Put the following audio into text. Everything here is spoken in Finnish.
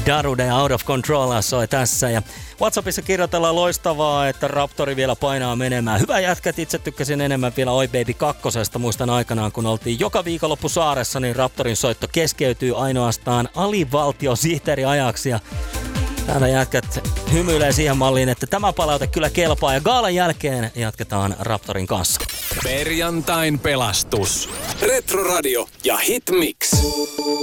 Darude ja Out of Control soi tässä. Ja WhatsAppissa kirjoitellaan loistavaa, että Raptori vielä painaa menemään. Hyvä jätkät, itse tykkäsin enemmän vielä Oi Baby 2. Muistan aikanaan, kun oltiin joka viikonloppu saaressa, niin Raptorin soitto keskeytyy ainoastaan alivaltiosihteeriajaksi. Ja täällä jätkät hymyilee siihen malliin, että tämä palaute kyllä kelpaa. Ja gaalan jälkeen jatketaan Raptorin kanssa. Perjantain pelastus. Retroradio ja Hitmix.